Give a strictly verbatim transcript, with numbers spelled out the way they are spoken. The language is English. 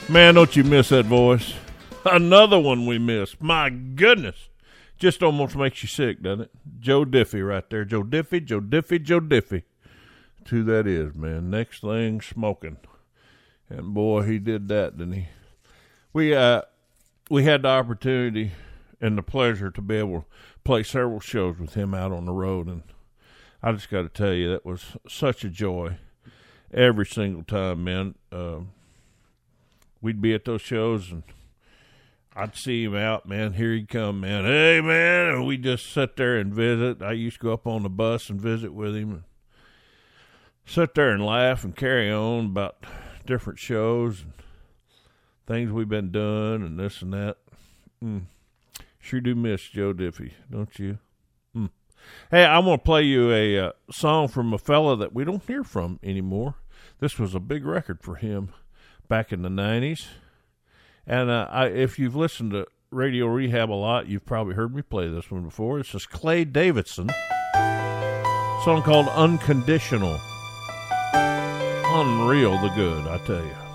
Man, don't you miss that voice? Another one we missed. My goodness. Just almost makes you sick, doesn't it? Joe Diffie right there. Joe Diffie, Joe Diffie, Joe Diffie. That's who that is, man. Next thing smoking. And boy, he did that, didn't he? We uh we had the opportunity and the pleasure to be able to play several shows with him out on the road, and I just got to tell you, that was such a joy every single time, man. Uh, we'd be at those shows, and I'd see him out, man. Here he'd come, man. Hey, man. And we just sit there and visit. I used to go up on the bus and visit with him and sit there and laugh and carry on about different shows and things we've been doing and this and that. Mm. Sure do miss Joe Diffie, don't you? Mm. Hey, I'm going to play you a uh, song from a fella that we don't hear from anymore. This was a big record for him back in the nineties. And uh, I, if you've listened to Radio Rehab a lot, you've probably heard me play this one before. It's just Clay Davidson, a song called Unconditional. Unreal the good, I tell you.